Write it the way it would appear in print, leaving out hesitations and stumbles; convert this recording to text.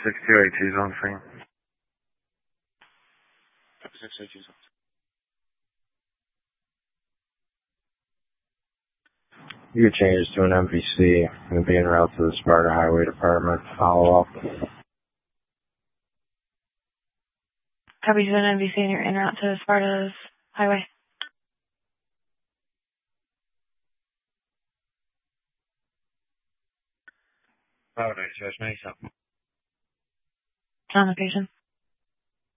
6282 is on scene. 6282 is on. You could change this to an MVC and be en route to the Sparta Highway Department. Follow up. Copy to an MVC and you're en route to Sparta's Highway. Oh, nice. Nice. On location.